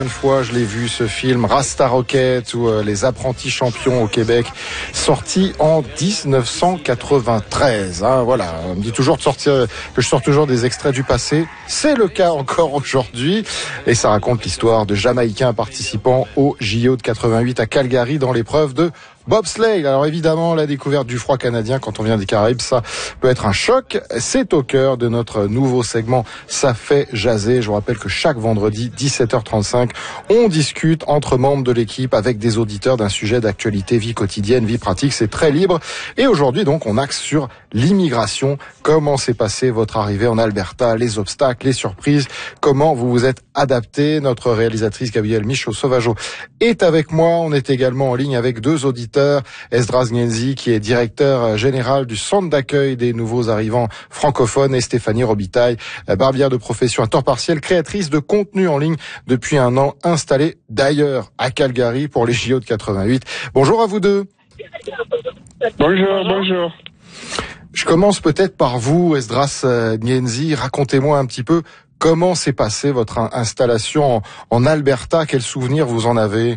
Une fois, je l'ai vu, ce film Rasta Rocket ou Les apprentis champions au Québec, sorti en 1993. Voilà, on me dit toujours que je sors toujours des extraits du passé. C'est le cas encore aujourd'hui. Et ça raconte l'histoire de Jamaïcains participant au JO de 88 à Calgary dans l'épreuve de bobsleigh. Alors évidemment, la découverte du froid canadien quand on vient des Caraïbes, ça peut être un choc. C'est au cœur de notre nouveau segment Ça fait jaser. Je vous rappelle que chaque vendredi, 17h35, on discute entre membres de l'équipe avec des auditeurs d'un sujet d'actualité, vie quotidienne, vie pratique. C'est très libre. Et aujourd'hui, donc, on axe sur l'immigration. Comment s'est passée votre arrivée en Alberta? Les obstacles, les surprises. Comment vous vous êtes adapté? Notre réalisatrice Gabrielle Michaud-Sauvageau est avec moi. On est également en ligne avec deux auditeurs. Esdras Ngenzi, qui est directeur général du centre d'accueil des nouveaux arrivants francophones, et Stéphanie Robitaille, barbière de profession à temps partiel, créatrice de contenu en ligne depuis un an, installée d'ailleurs à Calgary pour les JO de 88. Bonjour à vous deux. Bonjour. Je commence peut-être par vous, Esdras Ngenzi. Racontez-moi un petit peu comment s'est passée votre installation en Alberta. Quels souvenirs vous en avez?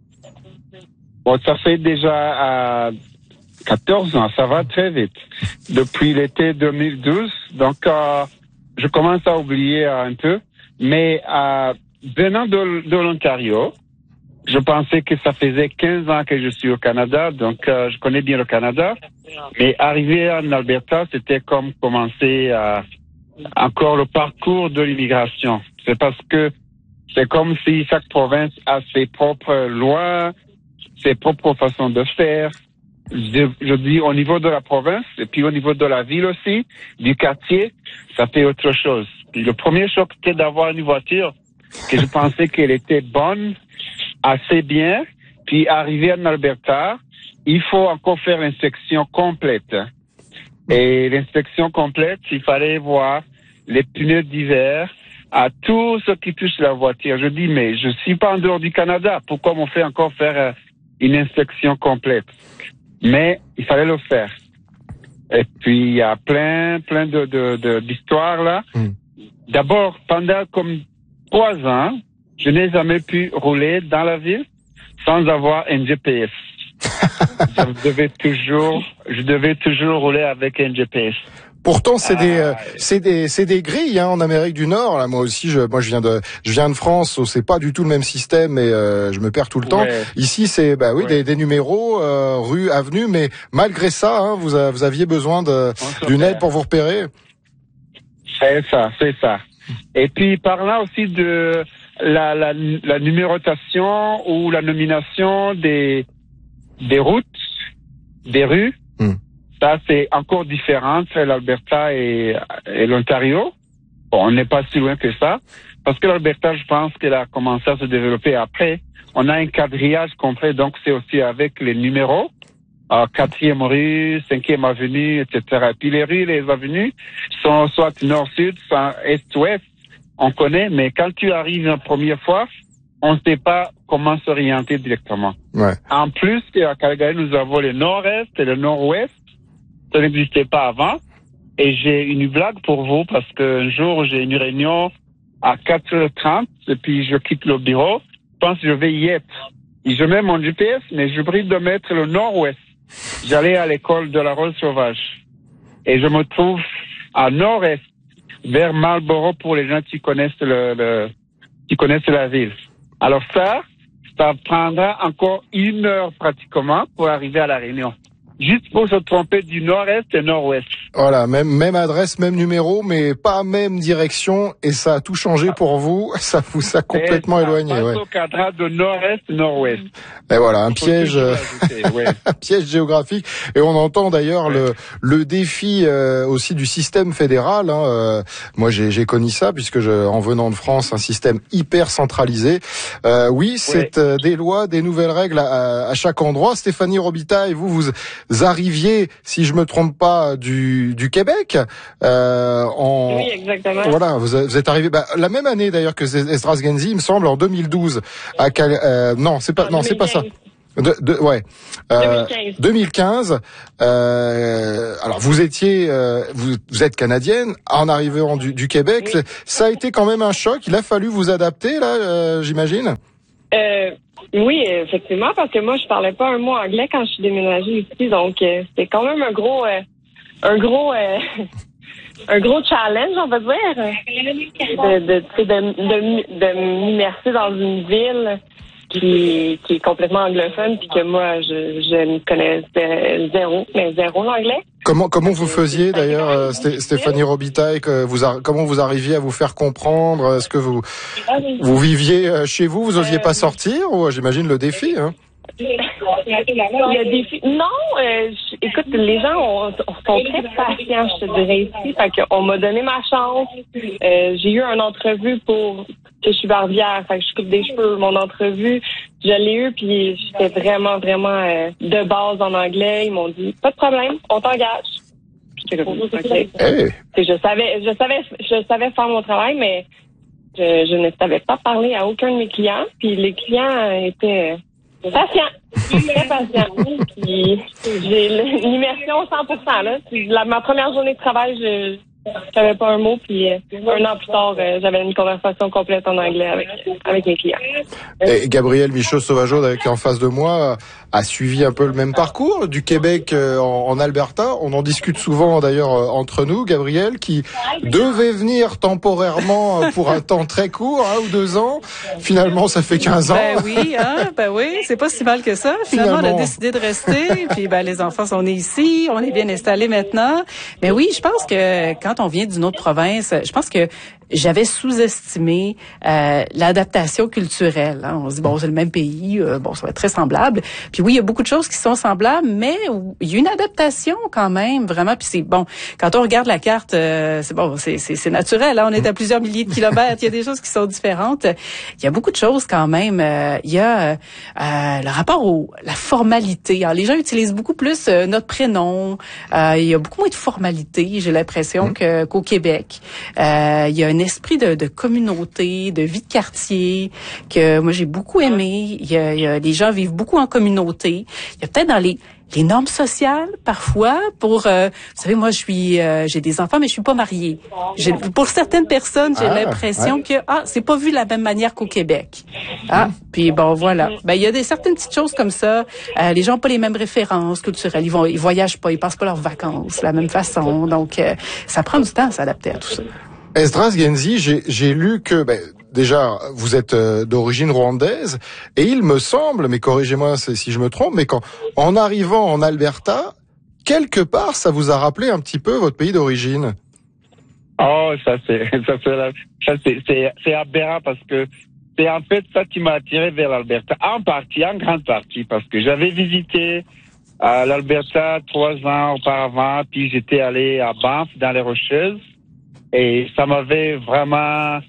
Bon, ça fait déjà 14 ans, ça va très vite. Depuis l'été 2012, donc je commence à oublier un peu. Mais venant de l'Ontario, je pensais que ça faisait 15 ans que je suis au Canada, donc je connais bien le Canada. Mais arriver en Alberta, c'était comme commencer encore le parcours de l'immigration. C'est parce que c'est comme si chaque province a ses propres lois, ses propres façons de faire. Je dis au niveau de la province et puis au niveau de la ville aussi, du quartier, ça fait autre chose. Puis le premier choc, c'était d'avoir une voiture que je pensais qu'elle était bonne, assez bien. Puis arriver en Alberta, il faut encore faire l'inspection complète. Et l'inspection complète, il fallait voir les pneus d'hiver, à tout ce qui touche la voiture. Je dis, mais je suis pas en dehors du Canada. Pourquoi m'on fait encore faire une inspection complète? Mais il fallait le faire. Et puis il y a plein d'histoires là. D'abord, pendant comme 3 ans, je n'ai jamais pu rouler dans la ville sans avoir un GPS. Je devais toujours rouler avec un GPS. Pourtant, c'est des grilles en Amérique du Nord. Là, moi aussi, je viens de France. C'est pas du tout le même système et je me perds tout le temps. Ici, c'est des numéros, rue, avenue. Mais malgré ça, vous aviez besoin d'une aide pour vous repérer. C'est ça. Et puis parlant aussi de la numérotation ou la nomination des routes, des rues. Ça, c'est encore différent entre l'Alberta et l'Ontario. Bon, on n'est pas si loin que ça. Parce que l'Alberta, je pense qu'elle a commencé à se développer après. On a un quadrillage complet, donc c'est aussi avec les numéros. 4e rue, 5e avenue, etc. Et puis les rues, les avenues sont soit nord-sud, soit est-ouest. On connaît, mais quand tu arrives la première fois, on ne sait pas comment s'orienter directement. Ouais. En plus, à Calgary, nous avons le nord-est et le nord-ouest. Ça n'existait pas avant. Et j'ai une blague pour vous parce qu'un jour, j'ai une réunion à 4h30 et puis je quitte le bureau. Je pense que je vais y être. Et je mets mon GPS, mais je brille de mettre le nord-ouest. J'allais à l'école de la Rose Sauvage. Et je me trouve à nord-est, vers Marlborough pour les gens qui connaissent qui connaissent la ville. Alors ça prendra encore 1 heure pratiquement pour arriver à la réunion. Juste pour se tromper du nord-est et nord-ouest. Voilà, même adresse, même numéro, mais pas même direction, et ça a tout changé pour vous. Ça vous a complètement éloigné. Passe au cadre de nord-est, nord-ouest. Et voilà, un piège, un piège géographique. Et on entend d'ailleurs le défi aussi du système fédéral. Moi, j'ai connu ça puisque en venant de France, un système hyper centralisé. C'est des lois, des nouvelles règles à chaque endroit. Stéphanie Robitaille, vous arriviez, si je me trompe pas, du Québec. Oui, exactement. Voilà, vous êtes arrivé la même année d'ailleurs que Esdras Ngenzi, il me semble, en 2012. Non, c'est pas ça. Ouais. 2015. 2015. Alors vous étiez, vous êtes canadienne en arrivant du Québec. Oui. Ça a été quand même un choc. Il a fallu vous adapter là, j'imagine. Oui, effectivement, parce que moi je parlais pas un mot anglais quand je suis déménagée ici, donc c'était quand même un gros challenge, on va dire, de m'immerser dans une ville qui est complètement anglophone, puis que moi je ne connais zéro l'anglais. Comment vous faisiez d'ailleurs, Stéphanie Robitaille, comment vous arriviez à vous faire comprendre? Est-ce que vous viviez chez vous, vous osiez pas sortir, ou j'imagine le défi, hein? Le défi. Non, écoute, les gens sont très patients, je te dirais ici. Fait qu'on m'a donné ma chance. J'ai eu une entrevue pour que je suis barbière, fait que je coupe des cheveux. Mon entrevue, je l'ai eu, puis j'étais vraiment de base en anglais. Ils m'ont dit pas de problème, on t'engage. J'étais comme okay. Hey. Je savais faire mon travail, mais je ne savais pas parler à aucun de mes clients. Puis les clients étaient patient, très patient. Puis j'ai l'immersion 100%, là. Ma première journée de travail, je savais pas un mot, puis un an plus tard, j'avais une conversation complète en anglais avec mes clients. Et Gabriel Michaud-Sauvageau, qui est en face de moi, a suivi un peu le même parcours du Québec en Alberta. On en discute souvent d'ailleurs entre nous. Gabriel, qui devait venir temporairement pour un temps très court, 1 ou 2 ans. Finalement, ça fait 15 ans. Ben oui, c'est pas si mal que ça. Finalement, on a décidé de rester. Puis les enfants sont nés ici, on est bien installés maintenant. Mais oui, je pense que quand on vient d'une autre province, je pense que j'avais sous-estimé l'adaptation culturelle. Hein. On se dit, bon, c'est le même pays, ça va être très semblable. Puis oui, il y a beaucoup de choses qui sont semblables, mais il y a une adaptation quand même, vraiment. Puis c'est bon, quand on regarde la carte, c'est naturel. Hein. On est à plusieurs milliers de kilomètres, il y a des choses qui sont différentes. Il y a beaucoup de choses quand même. Il y a le rapport la formalité. Alors, les gens utilisent beaucoup plus notre prénom. Il y a beaucoup moins de formalité, j'ai l'impression, qu'au Québec. Il y a un esprit de communauté, de vie de quartier que moi j'ai beaucoup aimé. Il y a les gens vivent beaucoup en communauté. Il y a peut-être dans les normes sociales parfois pour vous savez, moi j'ai des enfants mais je suis pas mariée. Pour certaines personnes, j'ai l'impression que c'est pas vu de la même manière qu'au Québec. Puis bon voilà. Il y a certaines petites choses comme ça. Les gens ont pas les mêmes références culturelles, ils voyagent pas, ils passent pas leurs vacances de la même façon. Donc ça prend du temps à s'adapter à tout ça. Esdras Genzi, j'ai lu que déjà vous êtes d'origine rwandaise et il me semble, mais corrigez-moi si je me trompe, mais en arrivant en Alberta, quelque part ça vous a rappelé un petit peu votre pays d'origine. Oh, c'est aberrant parce que c'est en fait ça qui m'a attiré vers l'Alberta, en grande partie, parce que j'avais visité l'Alberta 3 ans auparavant, puis j'étais allé à Banff dans les Rocheuses. Et ça m'avait vraiment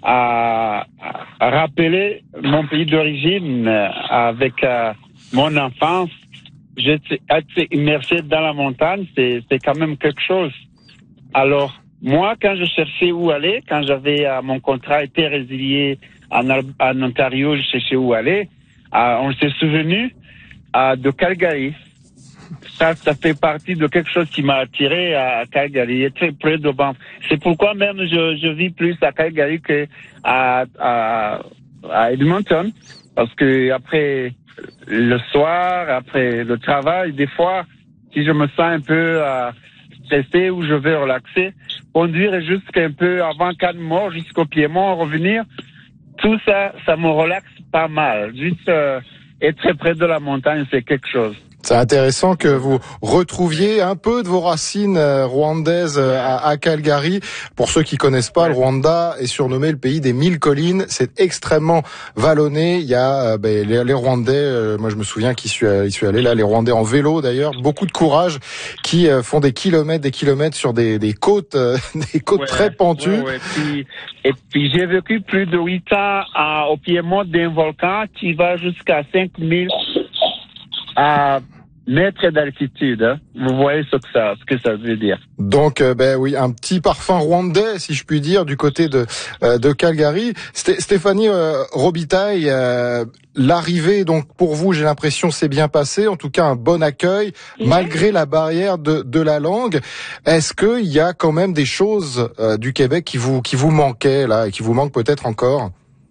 rappelé mon pays d'origine avec mon enfance. J'étais immersé dans la montagne, c'est quand même quelque chose. Alors, moi, quand je cherchais où aller, quand j'avais mon contrat était résilié en Ontario, je cherchais où aller, on s'est souvenu de Calgary. Ça fait partie de quelque chose qui m'a attiré à Calgary. Il est très près de Banff. C'est pourquoi même je vis plus à Calgary que à Edmonton. Parce que après le soir, après le travail, des fois, si je me sens un peu stressé ou je veux relaxer, conduire jusqu'un peu avant Canmore, jusqu'au Piémont, revenir, tout ça, ça me relaxe pas mal. Juste être très près de la montagne, c'est quelque chose. C'est intéressant que vous retrouviez un peu de vos racines rwandaises à Calgary. Pour ceux qui connaissent pas, le Rwanda est surnommé le pays des 1000 collines. C'est extrêmement vallonné. Il y a les Rwandais, moi je me souviens qu'il suis allé là, les Rwandais en vélo d'ailleurs, beaucoup de courage, qui font des kilomètres sur des côtes, très pentues. Et puis j'ai vécu plus de 8 ans au piémont d'un volcan qui va jusqu'à 5000 mètres d'altitude. Hein. Vous voyez ce que ça veut dire. Donc, oui, un petit parfum rwandais, si je puis dire, du côté de Calgary. Stéphanie Robitaille, l'arrivée, donc pour vous, j'ai l'impression, s'est bien passé. En tout cas, un bon accueil, malgré la barrière de la langue. Est-ce qu'il y a quand même des choses du Québec qui vous manquaient là et qui vous manquent peut-être encore?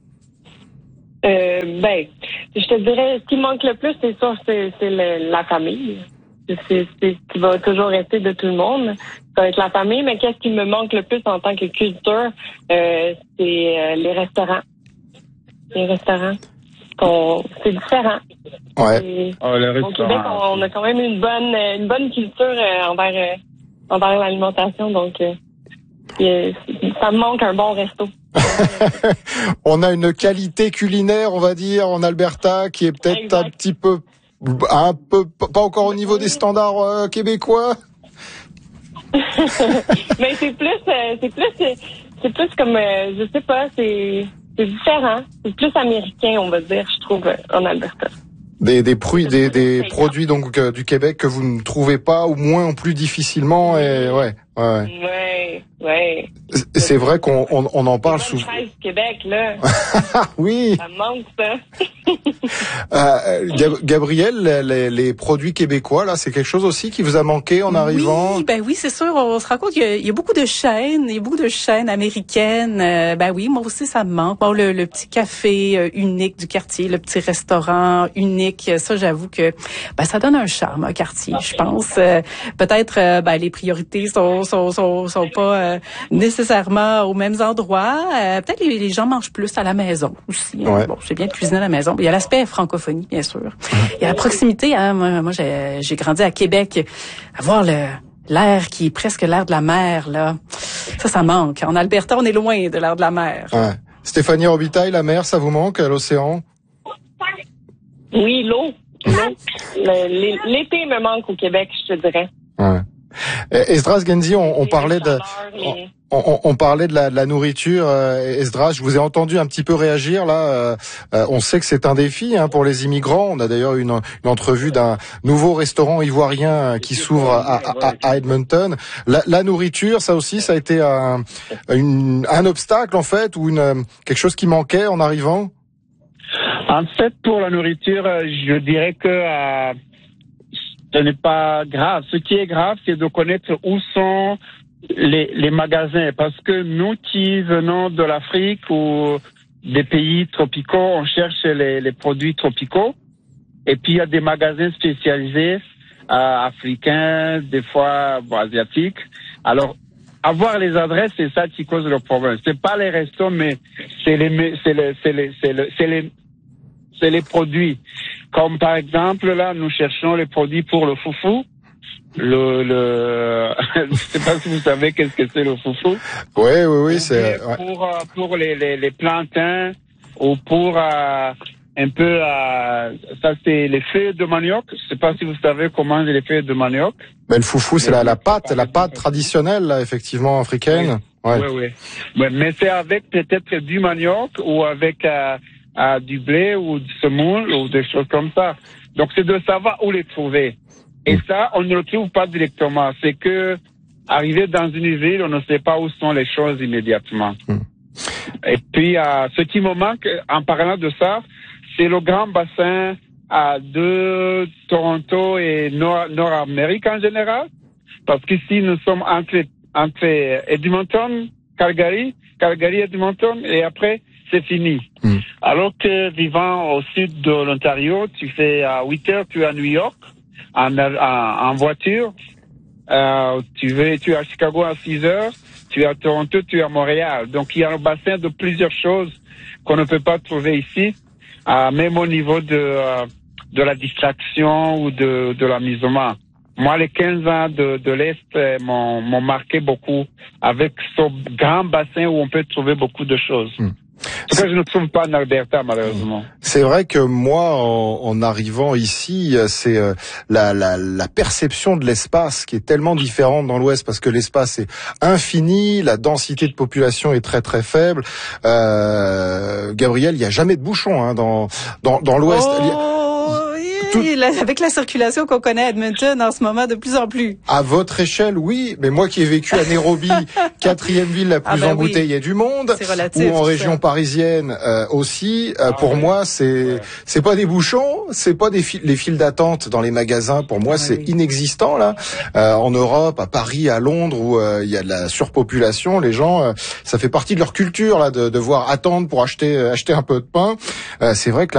Je te dirais, ce qui manque le plus, c'est ça, c'est la famille. C'est ce qui va toujours rester de tout le monde. Ça va être la famille, mais qu'est-ce qui me manque le plus en tant que culture? C'est les restaurants. Les restaurants. C'est différent. Ouais. Les au Québec, on a quand même une bonne culture envers l'alimentation, donc ça me manque un bon resto. On a une qualité culinaire, on va dire, en Alberta qui est peut-être un petit peu, pas encore au niveau des standards québécois. Mais c'est plus comme, je sais pas, c'est différent. C'est plus américain, on va dire, je trouve, en Alberta. Des produits donc du Québec que vous ne trouvez pas ou moins ou plus difficilement et ouais. C'est vrai qu'on en parle souvent. Du Québec là. Oui. Ça me manque ça. Gabriel, les produits québécois là, c'est quelque chose aussi qui vous a manqué en arrivant? Oui, c'est sûr. On se rend compte qu'il y a beaucoup de chaînes, américaines. Oui, moi aussi ça me manque. Bon, le petit café unique du quartier, le petit restaurant unique, ça j'avoue que ça donne un charme au quartier, je pense. Peut-être les priorités sont pas nécessairement aux mêmes endroits. Peut-être les gens mangent plus à la maison aussi. Ouais. Bon, j'ai bien cuisiné à la maison. Il y a l'aspect francophonie, bien sûr. Il y a la proximité. Hein. Moi j'ai grandi à Québec. Avoir l'air qui est presque l'air de la mer, là, ça manque. En Alberta, on est loin de l'air de la mer. Ouais. Stéphanie Robitaille, la mer, ça vous manque, l'océan? Oui, l'eau. L'été me manque au Québec, je te dirais. Ouais. Esdras Genzi, on parlait de la nourriture. Esdras, je vous ai entendu un petit peu réagir là. On sait que c'est un défi pour les immigrants. On a d'ailleurs une entrevue d'un nouveau restaurant ivoirien qui s'ouvre à Edmonton. La nourriture, ça aussi, ça a été un obstacle en fait ou quelque chose qui manquait en arrivant. En fait, pour la nourriture, je dirais que ce n'est pas grave. Ce qui est grave, c'est de connaître où sont les magasins. Parce que nous qui venons de l'Afrique ou des pays tropicaux, on cherche les produits tropicaux. Et puis, il y a des magasins spécialisés, africains, des fois asiatiques. Alors, avoir les adresses, c'est ça qui cause le problème. C'est pas les restos, mais c'est les produits. Comme par exemple, là, nous cherchons les produits pour le foufou. Je sais pas si vous savez qu'est-ce que c'est le foufou. Oui, c'est pour les plantains ou pour un peu ça c'est les feuilles de manioc. Je sais pas si vous savez comment les feuilles de manioc. Mais le foufou, c'est la pâte traditionnelle là, effectivement africaine. Oui. Mais c'est avec peut-être du manioc ou avec du blé ou du semoule ou des choses comme ça. Donc c'est de savoir où les trouver. Et ça, on ne le trouve pas directement. C'est que arriver dans une ville, on ne sait pas où sont les choses immédiatement. Et puis ce qui me manque en parlant de ça, c'est le grand bassin de Toronto et Nord-Amérique en général. Parce qu'ici, nous sommes entre Edmonton, Calgary, Edmonton, et après, c'est fini. Alors que vivant au sud de l'Ontario, tu fais à 8 heures, tu es à New York, en voiture. Tu es à Chicago à 6 heures, tu es à Toronto, tu es à Montréal. Donc, il y a un bassin de plusieurs choses qu'on ne peut pas trouver ici, même au niveau de la distraction ou de l'amusement. Moi, les 15 ans de l'Est m'ont marqué beaucoup avec ce grand bassin où on peut trouver beaucoup de choses. En tout cas, je ne trouve pas en Alberta, malheureusement. C'est vrai que moi, en arrivant ici, c'est la perception de l'espace qui est tellement différente dans l'Ouest, parce que l'espace est infini, la densité de population est très très faible. Gabriel, il n'y a jamais de bouchon dans l'Ouest. avec la circulation qu'on connaît à Edmonton en ce moment de plus en plus. À votre échelle, oui, mais moi qui ai vécu à Nairobi, 4e ville la plus embouteillée du monde, relatif, ou en région parisienne aussi, pour moi c'est pas des bouchons, c'est pas les files d'attente dans les magasins. Pour moi, c'est inexistant là. En Europe, à Paris, à Londres, où il y a de la surpopulation, les gens, ça fait partie de leur culture là de devoir attendre pour acheter un peu de pain. C'est vrai que là,